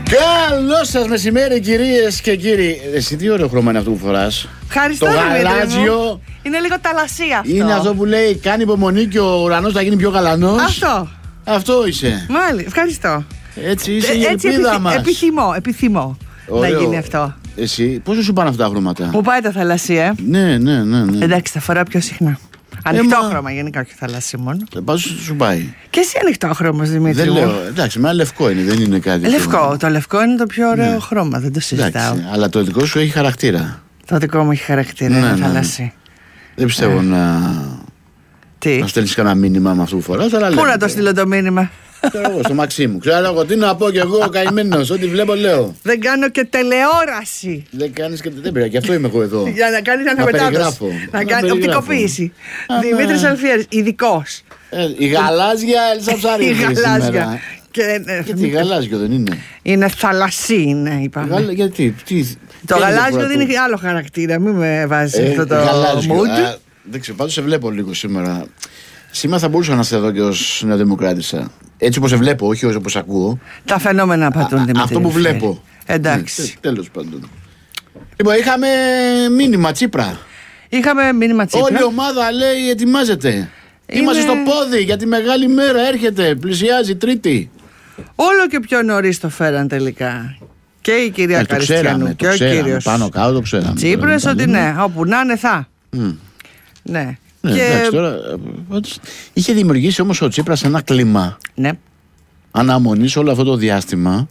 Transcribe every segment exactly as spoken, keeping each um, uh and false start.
Καλό σας μεσημέρι, κυρίες και κύριοι. Εσύ τι ωραίο χρώμα είναι αυτό που φοράς. Ευχαριστώ. Το γαλάζιο. Είναι λίγο ταλασία αυτό. Είναι αυτό που λέει κάνει υπομονή και ο ουρανός θα γίνει πιο γαλανός. Αυτό. Αυτό είσαι. Μάλιστα, ευχαριστώ. Έτσι είσαι Ε, η έτσι ελπίδα επιθυ... μας. Επιθυμώ, επιθυμώ Ωραίο. να γίνει αυτό. Εσύ, πόσο σου πάνε αυτά τα χρώματα? Μου πάει τα θαλασσία, ε. Ναι, ναι, ναι, ναι. Εντάξει, θα φοράω πιο συχνά. Ανοιχτό μα- χρώμα γενικά, όχι θαλασσί μόνο. Ε, Πόσο σου πάει? Και εσύ ανοιχτό χρώμα, Δημήτρη. Δεν μου. λέω. Εντάξει, με ένα λευκό είναι, δεν είναι κάτι. Λευκό. το- Το λευκό είναι το πιο ωραίο Ναι. χρώμα, δεν το συζητάω. Εντάξει, αλλά το δικό σου έχει χαρακτήρα. Το δικό μου έχει χαρακτήρα, Ναι, είναι ναι, ναι. θαλασσί. Δεν πιστεύω να. Τι. Να στέλνεις κανένα μήνυμα με αυτό που φοράς, αλλά Πού λέμε. να το στείλω το μήνυμα. Ξέρω εγώ, στο Μαξί μου. Ξέρω εγώ τι να πω κι εγώ, καημένος. Ό,τι βλέπω, λέω. Δεν κάνω και τηλεόραση. Δεν κάνεις και. Δεν πειράζει, γι' αυτό είμαι εγώ εδώ. Για να κάνει Να αναμετάδοση. περιγράφω. Να Να κάνει περιγράφω. οπτικοποίηση. Α, ναι. Δημήτρης Αλφιέρης, ειδικός. Ε, η γαλάζια Ελσά Ψάρη. Η είναι γαλάζια. σήμερα. Και, ε, Γιατί γαλάζιο δεν είναι. είναι θαλασσί, είναι, είπαμε. Γαλα... Γιατί, τι, Το ποια είναι η γαλάζιο διαφορά δίνει του? άλλο χαρακτήρα. Μην με βάζει Ε, αυτό το γαλάζιο. mood. Α, δεν ξέρω, πάντως σε βλέπω λίγο σήμερα. Σήμερα θα μπορούσα να είσαι εδώ και ως νεοδημοκράτησα. Έτσι όπως σε βλέπω, όχι όπως σε ακούω. Τα φαινόμενα πατούν, Α, Δημήτρη. αυτό που βλέπω. Εντάξει. Ναι, τε- τέλος πάντων. Λοιπόν, είχαμε μήνυμα Τσίπρα. Είχαμε μήνυμα Τσίπρα. Όλη η ομάδα λέει ετοιμάζεται. Είναι- Είμαστε στο πόδι για τη μεγάλη μέρα. Έρχεται, πλησιάζει Τρίτη. Όλο και πιο νωρίς το φέραν τελικά. Και η κυρία Ε, το ξέραμε, Καριστιανού το και ο ξέραμε. κύριος Πάνω κάτω το ξέραμε. Τσίπρας Τώρα, ότι λέμε. ναι, όπου να είναι θα. Μμ. Ναι. Ναι, Και... εντάξει, τώρα, ε, πάντως, είχε δημιουργήσει όμως ο Τσίπρας ένα κλίμα ναι. αναμονής όλο αυτό το διάστημα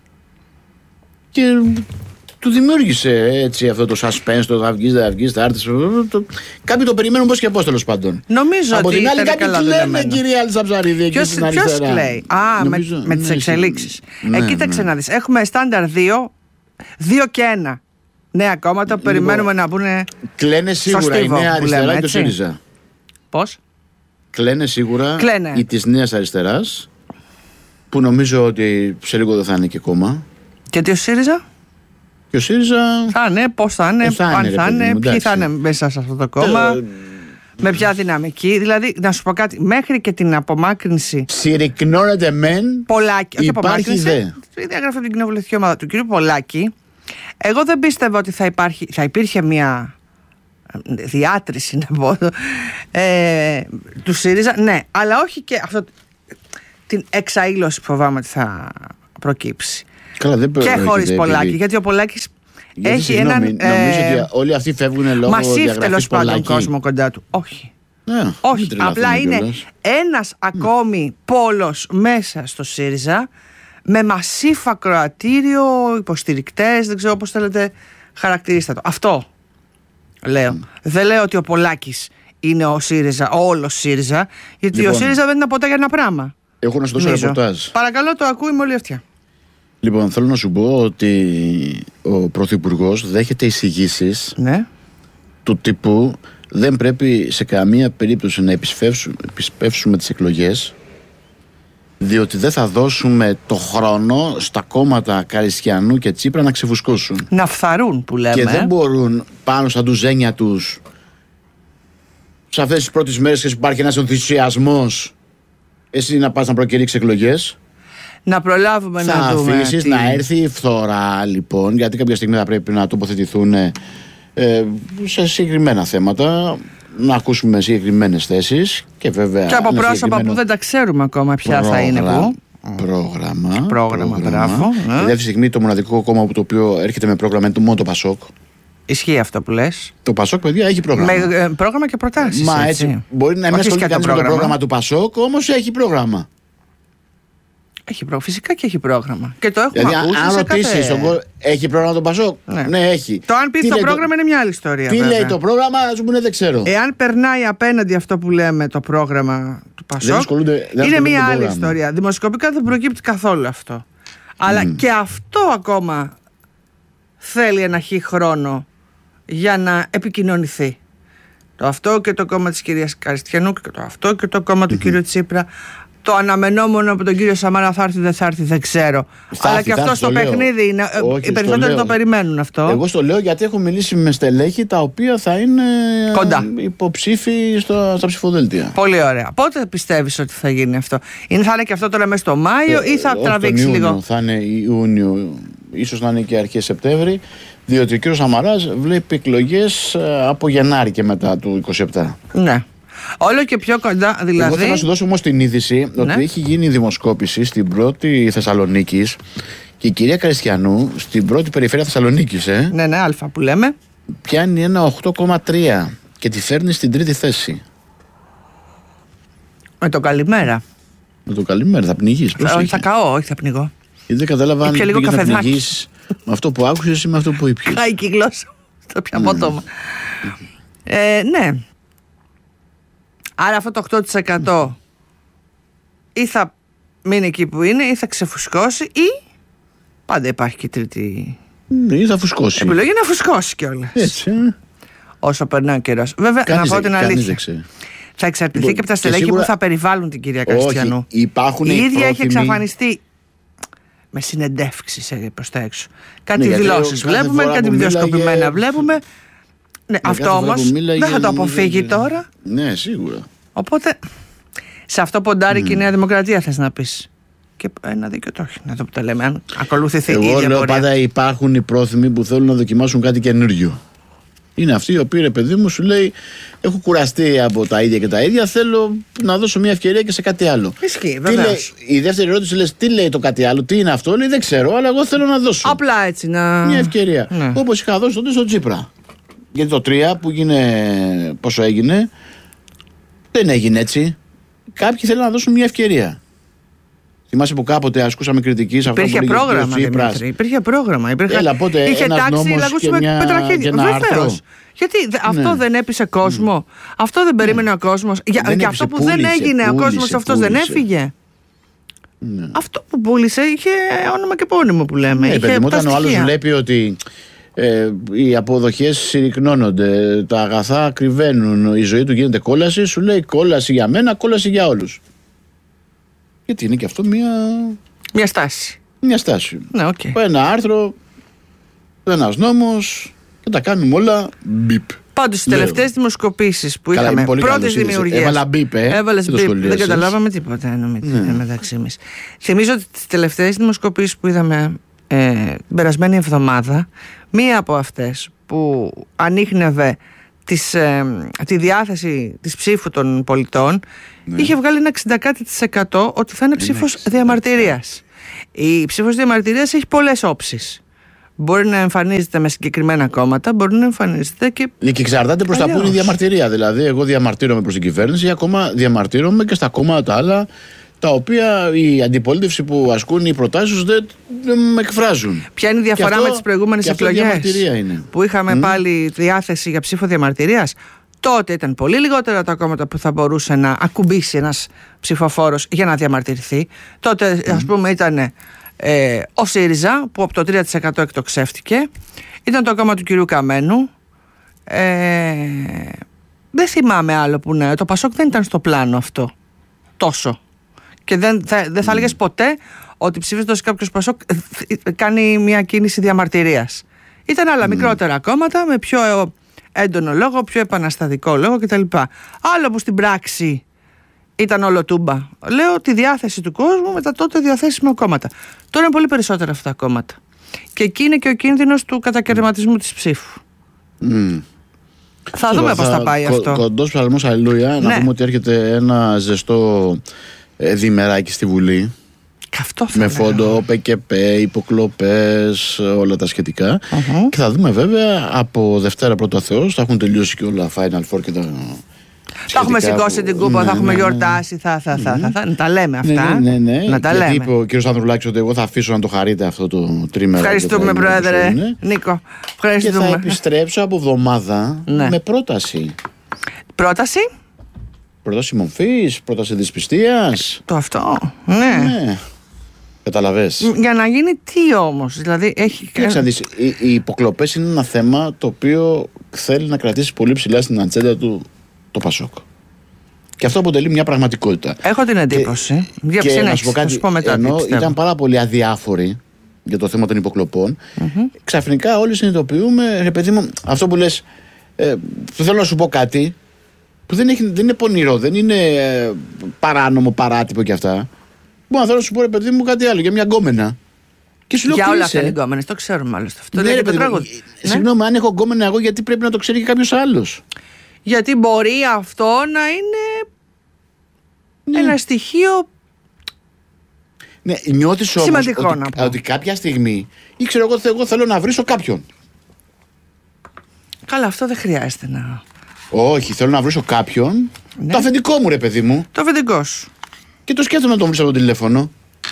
και του δημιούργησε έτσι αυτό το suspense, το θα βγεις, δεν θα βγεις, θα έρθεις. το- Κάποιοι το περιμένουν πώς και πώς, τέλος πάντων. Νομίζω Από ότι την άλλη ήταν κάποιοι καλά κλαίνε, δουλεμένο. κυρία Αλσαψαρίδη, εκεί Ποιος, στην ποιος αριστερά. κλαίει? Α, Νομίζω, με, με τις ναι, εξελίξεις. ναι, Ε, ναι. κοίταξε να δεις. Έχουμε στάνταρ δύο, δύο και ένα νέα κόμματα που περιμένουμε να μπουν. Κλαίνε στο σίγουρα η στίβο, Νέα που Αριστερά λέμε, και το έτσι. ΣΥΡΙΖΑ. Πώς? Κλαίνε σίγουρα Κλαίνε. η της Νέας Αριστεράς, που νομίζω ότι σε λίγο δεν θα είναι και κόμμα. Και τι ο ΣΥΡΙΖΑ? Και ο ΣΥΡΙΖΑ. Θα είναι, πώς θα είναι, Ε, θα αν είναι, ρε θα παιδί είναι, μου, ποιοι εντάξει. θα είναι μέσα σε αυτό το κόμμα, Ε, με ποια δυναμική. Δηλαδή, να σου πω κάτι, μέχρι και την απομάκρυνση Συρρυκνώνεται μεν. Πολάκη, όχι Υπάρχει απομάκρυνση, δε. η διαγραφή από την κοινοβουλευτική ομάδα του κ. Πολάκη, εγώ δεν πίστευα ότι θα, υπάρχει, θα υπήρχε μια διάτρηση να πω, ε, του ΣΥΡΙΖΑ, ναι, αλλά όχι και αυτό, την εξαήλωση που φοβάμαι ότι θα προκύψει. Καλά, δεν Και προέρχεται χωρίς επειδή- Πολάκη, γιατί ο Πολάκης Γιατί, έχει συγγνώμη, έναν νομίζω ε, ότι όλοι αυτοί φεύγουν λόγω μασίφ διαγραφής τέλος πάντων Πολάκη. κόσμο κοντά του. Όχι. Ναι, μην Όχι, τρελαθούμε απλά είναι κιόλας. ένας ακόμη πόλος μέσα στο ΣΥΡΙΖΑ με μασίφ ακροατήριο, υποστηρικτές, δεν ξέρω πώς θέλετε χαρακτηρίστε το. Αυτό λέω. Δεν λέω ότι ο Πολάκης είναι ο ΣΥΡΙΖΑ, ο όλος ΣΥΡΙΖΑ, γιατί Λοιπόν. ο ΣΥΡΙΖΑ δεν είναι ποτέ για ένα πράγμα. Έχω να σου δώσω νομίζω. ρεπορτάζ. Παρακαλώ, το ακούει με όλη αυτιά. Λοιπόν, θέλω να σου πω ότι ο Πρωθυπουργός δέχεται εισηγήσεις Ναι. του τύπου δεν πρέπει σε καμία περίπτωση να επισπεύσουμε, επισπεύσουμε τις εκλογές, διότι δεν θα δώσουμε το χρόνο στα κόμματα Καριστιανού και Τσίπρα να ξεφουσκώσουν. Να φθαρούν που λέμε. Και δεν μπορούν πάνω στα ντουζένια τους σε αυτές τις πρώτες μέρες που υπάρχει ένας ενθουσιασμός εσύ να πας να προκηρύξεις εκλογές. Να προλάβουμε Θα να δούμε. αφήσεις τι- να έρθει η φθορά λοιπόν, γιατί κάποια στιγμή θα πρέπει να τοποθετηθούν ε, σε συγκεκριμένα θέματα, να ακούσουμε συγκεκριμένες θέσεις και βέβαια Και από ένα πρόσωπα συγκεκριμένο που δεν τα ξέρουμε ακόμα ποια θα είναι πρόγραμμα- που. Πρόγραμμα. Πρόγραμμα, μπράβο, ναι. Η δεύτερη στιγμή το μοναδικό κόμμα που το οποίο έρχεται με πρόγραμμα είναι το μόνο το Πασόκ. Ισχύει αυτό που λες. Το Πασόκ, παιδιά, έχει πρόγραμμα. Με ε, πρόγραμμα και προτάσεις. Μα έτσι. Μπορεί να μην Όχι ασχολείται σκατό κανείς με το πρόγραμμα του Πασόκ, όμως έχει πρόγραμμα. Έχει πρόγραμμα. Φυσικά και έχει πρόγραμμα. Και το έχουμε Δηλαδή, ακούσει αν σε ρωτήσει κάθε... τον κόσμο, έχει πρόγραμμα το Πασόκ. Ναι. Ναι, έχει. Το αν πει Τι το λέει πρόγραμμα είναι μια άλλη ιστορία. Τι βέβαια. λέει το πρόγραμμα, α σου πούνε δεν ξέρω. Εάν περνάει απέναντι αυτό που λέμε το πρόγραμμα του Πασόκ, ασχολούνται- δεν είναι ασχολούνται μια με το άλλη πρόγραμμα. ιστορία. Δημοσκοπικά δεν προκύπτει καθόλου αυτό. Αλλά και αυτό ακόμα θέλει ένα χι χρόνο για να επικοινωνηθεί. Το αυτό και το κόμμα της κυρίας Καριστιανού και το αυτό και το κόμμα του κύριου Τσίπρα. Το αναμενόμενο από τον κύριο Σαμαρά θα έρθει, δεν θα έρθει, δεν ξέρω. Θα Αλλά έρθει, και αυτό στο παιχνίδι είναι. Όχι, οι περισσότεροι το, το περιμένουν αυτό. Εγώ στο λέω γιατί έχω μιλήσει με στελέχη τα οποία θα είναι κοντά. Υποψήφοι στο, στα ψηφοδέλτια. Πολύ ωραία. Πότε πιστεύεις ότι θα γίνει αυτό? Είναι, θα είναι και αυτό τώρα μέσα στο Μάιο ε, ή θα τραβήξει Ιούνιο, λίγο? Θα είναι Ιούνιο, ίσως να είναι και αρχές Σεπτέμβρη. Διότι ο κύριος Σαμαράς βλέπει εκλογές από Γενάρη και μετά του είκοσι επτά. Ναι. Όλο και πιο κοντά, δηλαδή. Εγώ θέλω να σου δώσω όμως την είδηση, ναι, ότι έχει γίνει δημοσκόπηση στην πρώτη Θεσσαλονίκης και η κυρία Καριστιανού στην πρώτη περιφέρεια Θεσσαλονίκης, ε, ναι, ναι, αλφα που λέμε, πιάνει ένα οκτώ κόμμα τρία και τη φέρνει στην τρίτη θέση. Με το καλημέρα. Με το καλημέρα, θα πνιγείς. Όχι, θα καώ, όχι θα πνιγώ. Γιατί δεν κατάλαβα αν πήγες να πνιγείς με αυτό που άκουσες ή με αυτό που ήπιες. Χάει και η γλώσσα. Το πια απότομα. ε, ναι. Άρα αυτό το οκτώ τοις εκατό ή θα μείνει εκεί που είναι ή θα ξεφουσκώσει ή πάντα υπάρχει και τρίτη ή θα φουσκώσει. επιλογή να φουσκώσει κιόλας. Έτσι. Όσο περνάει ο καιρός. Βέβαια, Κάνεις, να πω την αλήθεια. Θα εξαρτηθεί λοιπόν, και από τα στελέχη σίγουρα... που θα περιβάλλουν την κυρία Καριστιανού. Όχι, υπάρχουν η ίδια πρόθυμοι... έχει εξαφανιστεί με συνεντεύξεις προς τα έξω. Κάτι ναι, δηλώσεις βλέπουμε, κάτι βιντεοσκοπημένα μίλαγε... βλέπουμε. Ναι, ναι, αυτό όμως μίλαγε... δεν θα το αποφύγει μίλαγε... τώρα. Ναι, σίγουρα. Οπότε, σε αυτό ποντάρει mm. και η Νέα Δημοκρατία, θες να πεις. Και ένα δίκιο το έχει, να το που τα λέμε, αν ακολουθηθεί η ίδια πορεία. Εγώ λέω πορεία. πάντα υπάρχουν οι πρόθυμοι που θέλουν να δοκιμάσουν κάτι καινούριο. Είναι αυτοί οι οποίοι, ρε παιδί μου, σου λέει: έχω κουραστεί από τα ίδια και τα ίδια. Θέλω να δώσω μια ευκαιρία και σε κάτι άλλο. Ισχύει, βεβαίως. Η δεύτερη ερώτηση λες: τι λέει το κάτι άλλο, τι είναι αυτό? Λέει: δεν ξέρω, αλλά εγώ θέλω να δώσω. Απλά έτσι να. Μια ευκαιρία. Ναι. Όπως είχα δώσει τότε στο Τσίπρα. Γιατί το τρία που έγινε, πόσο έγινε, δεν έγινε έτσι. Κάποιοι θέλουν να δώσουν μια ευκαιρία. Θυμάσαι που κάποτε ασκούσαμε κριτική σε αυτό που λέγεται ο Τσίπρας. Υπήρχε πρόγραμμα. Υπήρχε Έλα, πότε, είχε τάξει λαγούς με πετραχίδια. Βεβαίως. Γιατί ναι. αυτό δεν έπεισε κόσμο. Mm. Αυτό δεν περίμενε mm. ο κόσμος. Για, και έπεισε, αυτό που πούλησε, δεν έγινε πούλησε, ο κόσμος, αυτός δεν έφυγε. Mm. Αυτό που πούλησε είχε όνομα και πόνιμο που λέμε. Ναι, παιδί, όταν ο άλλος βλέπει ότι ε, οι αποδοχές συρρυκνώνονται, τα αγαθά κρυβαίνουν, η ζωή του γίνεται κόλαση, σου λέει κόλαση για μένα, κόλαση για όλους. Γιατί είναι και αυτό μια... Μια στάση. Μια στάση. Ναι, okay. Ένα άρθρο, ένας νόμος και τα κάνουμε όλα μπιπ. Πάντως στις τελευταίες δημοσκοπήσεις που Καλά, είχαμε πρώτης δημιουργίας. Έβαλα μπιπ, ε. Έβαλες μπιπ. Δεν καταλάβαμε τίποτα ναι. μεταξύ μας. Θυμίζω ότι τις τελευταίες δημοσκοπήσεις που είδαμε ε, την περασμένη εβδομάδα, μία από αυτές που ανίχνευε τις, ε, τη διάθεση της ψήφου των πολιτών, ναι, είχε βγάλει ένα εξήντα τοις εκατό ότι θα είναι ψήφος διαμαρτυρίας. Η ψήφος διαμαρτυρίας έχει πολλές όψεις. Μπορεί να εμφανίζεται με συγκεκριμένα κόμματα, μπορεί να εμφανίζεται και. Και εξαρτάται προς τα που είναι η διαμαρτυρία. Δηλαδή, εγώ διαμαρτύρομαι προς την κυβέρνηση ή ακόμα διαμαρτύρομαι και στα κόμματα άλλα, τα οποία η αντιπολίτευση που ασκούν οι προτάσεις δεν, δεν με εκφράζουν. Ποια είναι η διαφορά αυτό, με τις προηγούμενες εκλογές που είχαμε mm. πάλι διάθεση για ψήφο διαμαρτυρίας? Τότε ήταν πολύ λιγότερα τα κόμματα που θα μπορούσε να ακουμπήσει ένας ψηφοφόρος για να διαμαρτυρηθεί. Τότε, mm. ας πούμε, ήταν ε, ο ΣΥΡΙΖΑ που από το τρία τοις εκατό εκτοξεύτηκε. Ήταν το κόμμα του κυρίου Καμένου. Ε, δεν θυμάμαι άλλο που ναι. Το Πασόκ δεν ήταν στο πλάνο αυτό τόσο. Και δεν θα, δεν θα έλεγες ποτέ ότι ψήφισοντας κάποιος Πασόκ κάνει μια κίνηση διαμαρτυρίας. Ήταν άλλα mm. μικρότερα κόμματα με πιο έντονο λόγο, πιο επαναστατικό λόγο κτλ. Άλλο που στην πράξη ήταν όλο τούμπα. Λέω τη διάθεση του κόσμου με τα τότε διαθέσιμα κόμματα. Τώρα είναι πολύ περισσότερα αυτά τα κόμματα. Και εκεί είναι και ο κίνδυνος του κατακαιρματισμού της ψήφου. Mm. Θα δούμε πώς θα πάει κο, αυτό. Κοντός ψαλμός αλληλούια. Ναι. Να πούμε ότι έρχεται ένα ζεστό ε, διμεράκι στη Βουλή. Αυτό θα με φόντο, ΠΚΠ, υποκλοπές, όλα τα σχετικά. Uh-huh. Και θα δούμε βέβαια από Δευτέρα πρώτο Θεός. Θα έχουν τελειώσει και όλα Final Four και τα. Θα έχουμε σηκώσει την κούπα, ναι, θα έχουμε ναι, γιορτάσει, θα, θα, θα, θα, θα, θα τα λέμε αυτά. Ναι, ναι, ναι, ναι. Να τα γιατί λέμε. είπε ο κύριος Ανδρουλάκης ότι εγώ θα αφήσω να το χαρείτε αυτό το τρίμερο. Ευχαριστούμε, Πρόεδρε. Νίκο, ευχαριστούμε. Και θα επιστρέψω από εβδομάδα ναι. με πρόταση. Πρόταση? Πρόταση μορφής, πρόταση δυσπιστίας. Το αυτό, ναι. ναι. Καταλαβες. Για να γίνει τι όμως, δηλαδή έχει. Κοίταξε να δεις, οι, οι υποκλοπές είναι ένα θέμα το οποίο θέλει να κρατήσει πολύ ψηλά στην ατζέντα του το Πασόκ. Και αυτό αποτελεί μια πραγματικότητα. Έχω την εντύπωση. Και, και να σου πω κάτι, πω μετά, ενώ ήταν πάρα πολύ αδιάφοροι για το θέμα των υποκλοπών, mm-hmm. ξαφνικά όλοι συνειδητοποιούμε, ρε παιδί μου, αυτό που λες, ε, θέλω να σου πω κάτι που δεν, έχει, δεν είναι πονηρό, δεν είναι ε, παράνομο, παράτυπο και αυτά. Μπορώ να θέλω να σου πω, ρε παιδί μου, κάτι άλλο για μια γκόμενα. Και σου λέω, για όλα αυτά είναι γκόμενες, το ξέρουμε άλλωστε. Αυτό ναι, είναι ρε, παιδί, ναι. Συγγνώμη, αν έχω γκόμενα εγώ, γιατί πρέπει να το ξέρει και κάποιος άλλος? Γιατί μπορεί αυτό να είναι ναι. ένα στοιχείο. Ναι, νιώθεις όμως ότι, ότι, ότι κάποια στιγμή ήξερα εγώ, εγώ θέλω να βρίσω κάποιον. Καλά, αυτό δεν χρειάζεται να. Όχι, θέλω να βρίσω κάποιον. Ναι. Το αφεντικό μου, ρε παιδί μου. Το αφεντικό σου. Και το σκέφτομαι να τον βρίσω από το τηλέφωνο.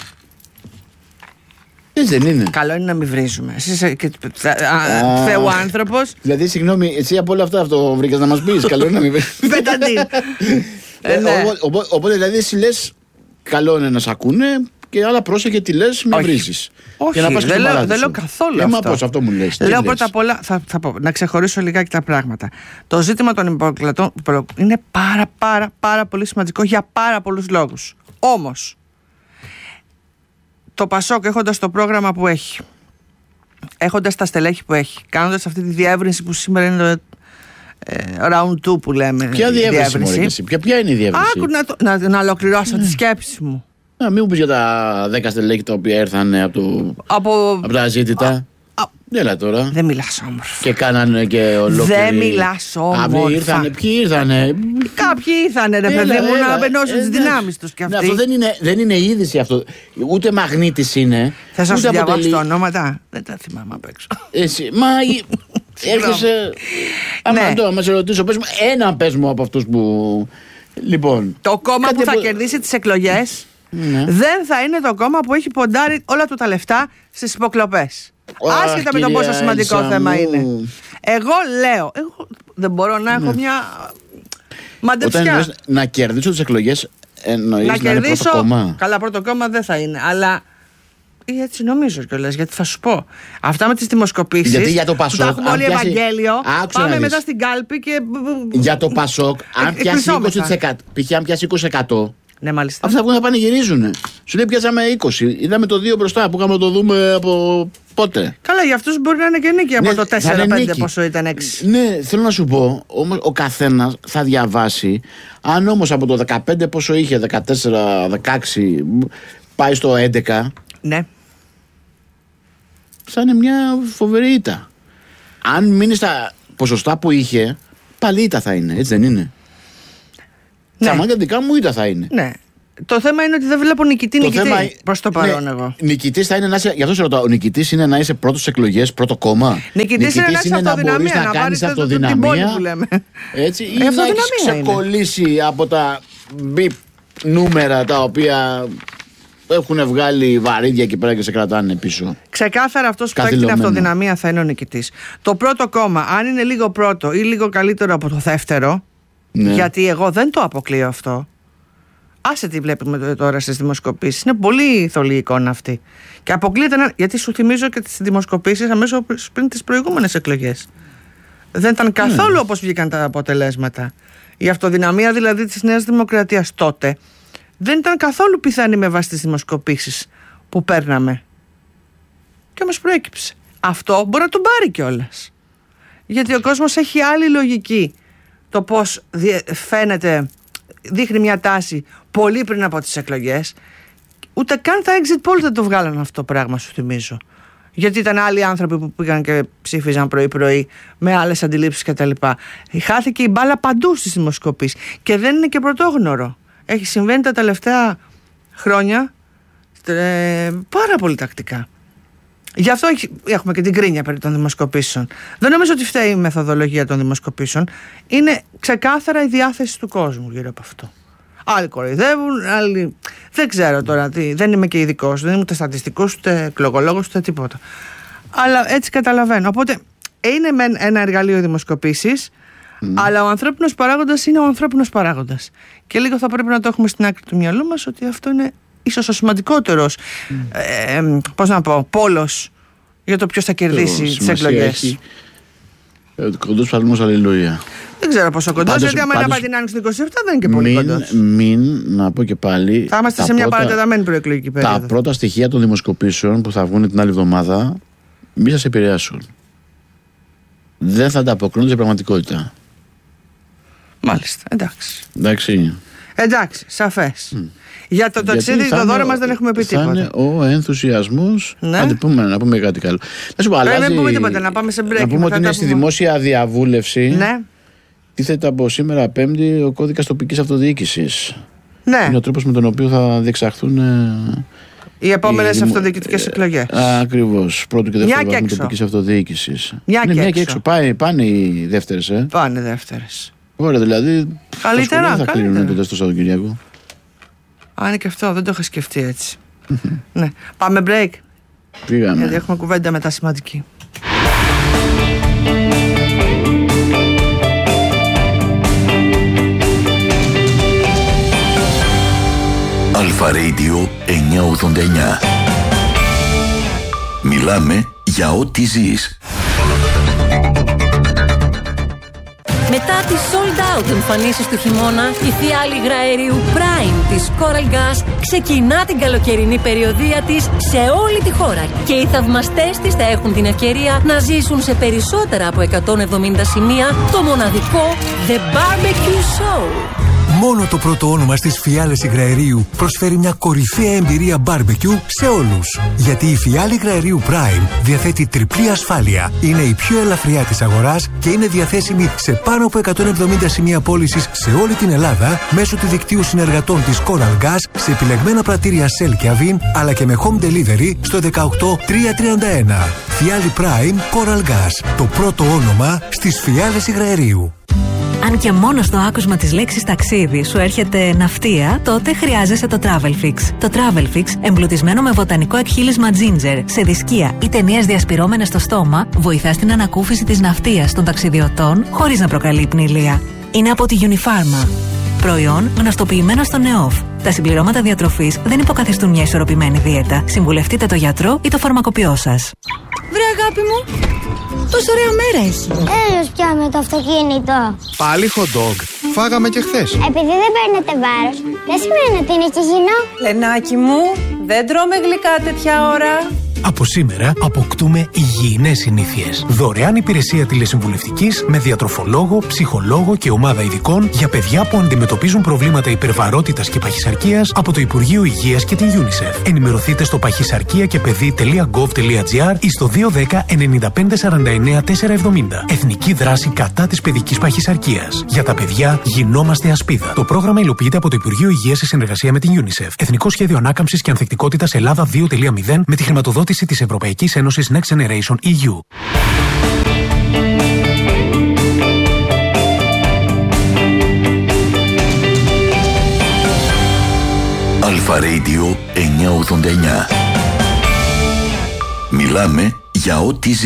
Έτσι δεν είναι? Καλό είναι να μην βρίζουμε. Εσύ είσαι Θεού άνθρωπος. Δηλαδή, συγγνώμη, εσύ από όλα αυτά αυτό βρήκες να μας πεις? Καλό είναι να μην βρίζουμε. Πεταντή. Οπότε δηλαδή εσύ λες, καλό είναι να σ' ακούνε, και άλλα πρόσεχε τι λες, με βρίζεις. Όχι, να δεν, λέω, δεν λέω καθόλου ε, αυτό. Μα πώς αυτό μου λες? Λέω πρώτα απ' όλα, θα, θα πω, να ξεχωρίσω λιγάκι τα πράγματα. Το ζήτημα των υποκλατών είναι πάρα πάρα πάρα πολύ σημαντικό για πάρα πολλούς λόγους. Όμως, το Πασόκ έχοντας το πρόγραμμα που έχει, έχοντας τα στελέχη που έχει, κάνοντας αυτή τη διεύρυνση που σήμερα είναι το ε, round two που λέμε. Ποια διεύρυνση, διεύρυνση. Ποια, ποια είναι η διεύρυνση? Άκου να, το, να, να ολοκληρώσω mm. τη σκέψη μου. Να μην μου πεις για τα δέκα στελέχη τα οποία ήρθαν από, το, από... από τα ζήτητα. Έλα τώρα. Δεν μιλάς όμορφα. Και κάνανε και ολόκληρη. Δεν μιλάς όμορφα. Ήρθανε, ποιοι ήρθανε? Κάποιοι ήρθανε, ρε παιδί μου, να απενώσουν τις δυνάμεις τους κι αυτοί. Ναι, αυτό δεν είναι, δεν είναι είδηση αυτό. Ούτε μαγνήτης είναι. Θες να σου διαβάσω τα ονόματα? Δεν τα θυμάμαι απ' έξω. Εσύ, μα έρχεσαι. Άμα τώρα μας ρωτήσω, πες μου ένα, πες μου από αυτούς που. Λοιπόν. Το κόμμα που θα κερδίσει τις εκλογές δεν θα είναι το κόμμα που έχει ποντάρει όλα του τα λεφτά στις υποκλοπές. Άσχετα με το πόσο σημαντικό Έλσα θέμα μου. είναι. Εγώ λέω, εγώ δεν μπορώ να έχω ναι. μια μαντεψιά. Όταν εννοείς να κερδίσω τις εκλογές, εννοείς να, να κερδίσω, είναι πρώτο κόμμα? Καλά, πρώτο κόμμα δεν θα είναι, αλλά έτσι νομίζω κιόλας, γιατί θα σου πω. Αυτά με τις δημοσκοπήσεις. Γιατί για το Πασόκ. Τα έχουμε όλοι πιάσει... Ευαγγέλιο. Άκουσα πάμε μετά στην κάλπη και. Για το Πασόκ, αν πιάσει είκοσι τοις εκατό. Π.χ. αν πιάσει είκοσι τοις εκατό. Ναι, μάλιστα. Αυτά βγουν να πανηγυρίζουνε. Σου λέει πιάσαμε είκοσι. Είδαμε το δύο μπροστά που είχαμε να το δούμε από πότε. Καλά, για αυτούς μπορεί να είναι και νίκη από ναι, το τέσσερα πέντε πόσο ήταν έξι. Ναι, θέλω να σου πω, όμως ο καθένας θα διαβάσει. Αν όμως από το δεκαπέντε πόσο είχε, δεκατέσσερα δεκαέξι, πάει στο έντεκα. Ναι. Θα είναι μια φοβερή ήττα. Αν μείνει στα ποσοστά που είχε, πάλι ήττα θα είναι, έτσι δεν είναι? Ναι. Τα μάτια δικά μου ήττα θα είναι. Ναι. Το θέμα είναι ότι δεν βλέπω νικητή το νικητή θέμα... προς το παρόν ναι, εγώ. Νικητής θα είναι να είσαι, γι' αυτό σε ρωτάω, ο νικητής είναι να είσαι πρώτος εκλογές, πρώτο κόμμα. Νικητής, νικητής είναι να, να μπορείς να, να κάνεις αυτοδυναμία. Που λέμε. Έτσι, ή να έχεις ξεκολλήσει από τα μπιπ νούμερα τα οποία έχουν βγάλει βαρύδια εκεί πέρα και σε κρατάνε πίσω. Ξεκάθαρα αυτός που θα έχει την αυτοδυναμία θα είναι ο νικητής. Το πρώτο κόμμα, αν είναι λίγο πρώτο ή λίγο καλύτερο από το δεύτερο, ναι. γιατί εγώ δεν το αποκλείω αυτό. Άσε τι βλέπουμε τώρα στις δημοσκοπήσεις. Είναι πολύ θολή η εικόνα αυτή. Και αποκλείεται να. Γιατί σου θυμίζω και τις δημοσκοπήσεις αμέσως πριν τις προηγούμενες εκλογές. Δεν ήταν καθόλου mm. όπως βγήκαν τα αποτελέσματα. Η αυτοδυναμία δηλαδή της Νέας Δημοκρατίας τότε δεν ήταν καθόλου πιθανή με βάση τις δημοσκοπήσεις που παίρναμε. Και όμως προέκυψε. Αυτό μπορεί να τον πάρει κιόλας. Γιατί ο κόσμος έχει άλλη λογική. Το πώς φαίνεται. Δείχνει μια τάση πολύ πριν από τις εκλογές. Ούτε καν τα exit polls δεν το βγάλαν αυτό το πράγμα, σου θυμίζω. Γιατί ήταν άλλοι άνθρωποι που πήγαν και ψήφιζαν πρωί-πρωί με άλλες αντιλήψεις κτλ. Χάθηκε η μπάλα παντού στις δημοσκοπήσεις. Και δεν είναι και πρωτόγνωρο. Έχει συμβαίνει τα τελευταία χρόνια ε, πάρα πολύ τακτικά. Γι' αυτό έχουμε και την κρίνια περί των δημοσκοπήσεων. Δεν νομίζω ότι φταίει η μεθοδολογία των δημοσκοπήσεων. Είναι ξεκάθαρα η διάθεση του κόσμου γύρω από αυτό. Άλλοι κοροϊδεύουν, άλλοι. Δεν ξέρω τώρα τι. Δεν είμαι και ειδικός, δεν είμαι ούτε στατιστικός, ούτε εκλογολόγος, ούτε τίποτα. Αλλά έτσι καταλαβαίνω. Οπότε είναι μεν ένα εργαλείο δημοσκοπήσεις, mm. αλλά ο ανθρώπινος παράγοντας είναι ο ανθρώπινος παράγοντας. Και λίγο θα πρέπει να το έχουμε στην άκρη του μυαλού μας ότι αυτό είναι ίσως ο σημαντικότερος mm. ε, πώς να πω, πόλος για το ποιος θα κερδίσει τις εκλογές. Ε, κοντός παλμός, αλληλούια. Δεν ξέρω πόσο κοντός, γιατί άμα να πάει την άνοιξη του είκοσι επτά δεν είναι και πολύ κοντός. Μην, να πω και πάλι. Θα είμαστε σε μια παρατεταμένη προεκλογική περίοδο. Τα πρώτα στοιχεία των δημοσκοπήσεων που θα βγουν την άλλη εβδομάδα μη σας επηρεάσουν. Δεν θα ανταποκρίνονται σε πραγματικότητα. Μάλιστα, εντάξει. Εντάξει. Εντάξει, σαφές. Mm. Για το ταξίδι, το δώρο μας δεν έχουμε πει τίποτα. Θα είναι ο ενθουσιασμός. Ναι. Να πούμε, να πούμε κάτι καλό. Να σου πω, αλλάζει... αλλάζει... Δεν πούμε τίποτα, να πάμε σε break. Να πούμε ότι είναι στη δημόσια διαβούλευση. Ναι. Τίθεται από σήμερα Πέμπτη ο κώδικας τοπικής αυτοδιοίκησης. Ναι. Είναι ο τρόπος με τον οποίο θα διεξαχθούν οι επόμενες δημο... αυτοδιοικητικές εκλογές. Ακριβώς. Πρώτο και δεύτερο βαθμό τοπικής αυτοδιοίκησης. Μια και, ναι, έξω. και έξω. Πάνε, πάνε οι δεύτερες. Ε. Πάνε δεύτερες. Ωραία, δηλαδή. Καλύτερα. Δεν θα κλείνουν τότε στο Σαββατοκύριακο. Α, είναι και αυτό, δεν το είχα σκεφτεί έτσι. Ναι. Πάμε break. Πήγαμε. Γιατί έχουμε κουβέντα μετά σημαντική. Αλφα Radio εννιακόσια ογδόντα εννιά. Μιλάμε για ό,τι ζεις. Μετά τις sold out εμφανίσεις του χειμώνα, η φιάλη υγραερίου Prime της Coral Gas ξεκινά την καλοκαιρινή περιοδεία της σε όλη τη χώρα και οι θαυμαστές της θα έχουν την ευκαιρία να ζήσουν σε περισσότερα από εκατόν εβδομήντα σημεία το μοναδικό The Barbecue Show. Μόνο το πρώτο όνομα στις φιάλες υγραερίου προσφέρει μια κορυφαία εμπειρία barbecue σε όλους. Γιατί η φιάλη υγραερίου Prime διαθέτει τριπλή ασφάλεια, είναι η πιο ελαφριά της αγοράς και είναι διαθέσιμη σε πάνω από εκατόν εβδομήντα σημεία πώλησης σε όλη την Ελλάδα μέσω του δικτύου συνεργατών της Coral Gas σε επιλεγμένα πρατήρια Shell και Avin, αλλά και με home delivery στο δεκαοκτώ τριακόσια τριάντα ένα. Φιάλη Prime Coral Gas, το πρώτο όνομα στις φιάλες υγραερίου. Αν και μόνο στο άκουσμα της λέξης ταξίδι σου έρχεται ναυτία, τότε χρειάζεσαι το Travelfix. Το Travelfix, εμπλουτισμένο με βοτανικό εκχύλισμα ginger, σε δισκία ή ταινίες διασπυρώμενες στο στόμα, βοηθά στην ανακούφιση της ναυτίας των ταξιδιωτών χωρίς να προκαλεί πνηλία. Είναι από τη Unifarma. Προϊόν γνωστοποιημένο στο ΝΕΟΦ. Τα συμπληρώματα διατροφής δεν υποκαθιστούν μια ισορροπημένη δίαιτα. Συμβουλευτείτε το γιατρό ή το φαρμακοποιό σας. Βρε αγάπη μου, τόσο ωραία μέρα έχει. Έλος πια με το αυτοκίνητο. Πάλι hot dog. Φάγαμε και χθες. Επειδή δεν παίρνετε βάρος, δεν σημαίνει ότι είναι υγιεινό. Λενάκι μου, δεν τρώμε γλυκά τέτοια ώρα. Από σήμερα αποκτούμε υγιεινές συνήθειες. Δωρεάν υπηρεσία τηλεσυμβουλευτικής με διατροφολόγο, ψυχολόγο και ομάδα ειδικών για παιδιά που αντιμετωπίζουν προβλήματα υπερβαρότητας και παχυσαρκίας από το Υπουργείο Υγείας και την UNICEF. Ενημερωθείτε στο παχυσαρκία και παιδί τελεία γκοβ τελεία τζι άρ ή στο δύο ένα μηδέν εννιά πέντε σαράντα εννιά τετρακόσια εβδομήντα. Εθνική δράση κατά της παιδικής παχυσαρκίας. Για τα παιδιά γινόμαστε ασπίδα. Το πρόγραμμα υλοποιείται από το Υπουργείο Υγείας σε συνεργασία με την UNICEF. Εθνικό Σχέδιο Ανάκαμψης και Ανθεκτικότητας Ελλάδα δύο κόμμα μηδέν με τη χρηματοδότηση της Ευρωπαϊκής Ένωσης Next Generation ι γιου. Αλφα Radio εννιακόσια ογδόντα εννιά. Μιλάμε για ό,τι